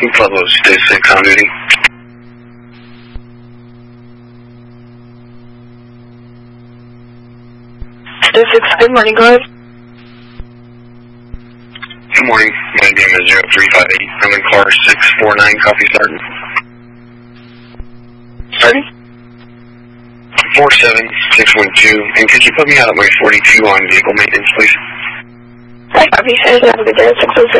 Pueblo, stay 6 on duty. Stay 6, good morning, go ahead. Good morning, my name is 0358. I'm in car 649, copy Sergeant. Sergeant? 47612, and could you put me out at my 42 on vehicle maintenance, please? Hi, copy, have a good day, 606.